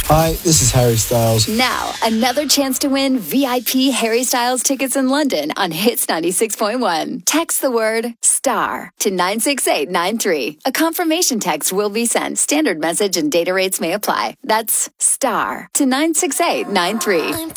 Hi, this is Harry Styles. Now, another chance to win VIP Harry Styles tickets in London on Hits 96.1. Text the word STAR to 96893. A confirmation text will be sent. Standard message and data rates may apply. That's STAR to 96893.